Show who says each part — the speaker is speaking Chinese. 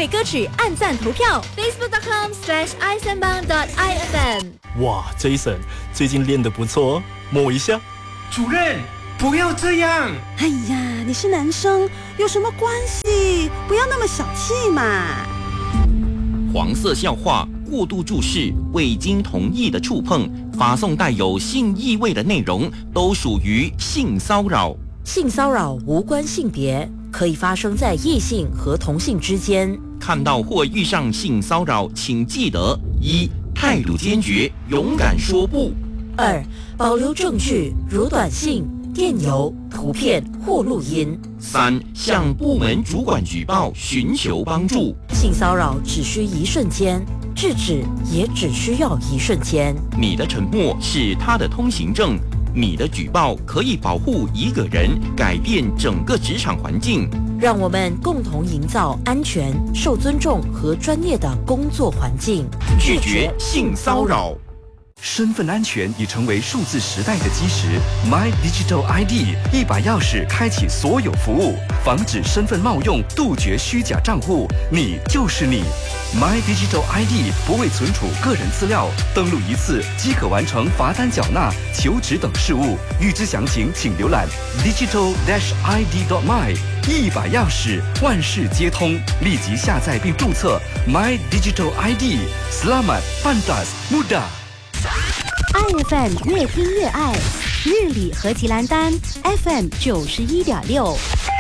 Speaker 1: 为歌曲按赞投票 facebook.com/isanbang.ifm。
Speaker 2: 哇 ，Jason 最近练得不错哦，摸一下。
Speaker 3: 主任，不要这样！
Speaker 4: 哎呀，你是男生，有什么关系？不要那么小气嘛。
Speaker 5: 黄色笑话、过度注视、未经同意的触碰、发送带有性意味的内容，都属于性骚扰。
Speaker 6: 性骚扰无关性别，可以发生在异性和同性之间。
Speaker 5: 看到或遇上性骚扰，请记得：一、态度坚决，勇敢说不；
Speaker 6: 二、保留证据，如短信、电邮、图片或录音；
Speaker 5: 三、向部门主管举报，寻求帮助。
Speaker 6: 性骚扰只需一瞬间，制止也只需要一瞬间。
Speaker 5: 你的沉默是他的通行证。你的举报可以保护一个人，改变整个职场环境。
Speaker 6: 让我们共同营造安全、受尊重和专业的工作环境，
Speaker 5: 拒绝性骚扰。
Speaker 7: 身份安全已成为数字时代的基石。My Digital ID 一把钥匙开启所有服务，防止身份冒用，杜绝虚假账户。你就是你。My Digital ID 不会存储个人资料，登录一次即可完成罚单缴纳、求职等事务。预知详情，请浏览 digital-id.my。一把钥匙，万事皆通。立即下载并注册 My Digital ID。Selamat Pantas Mudah。IFM
Speaker 1: 越听越爱，日理和吉兰丹 FM 91.6。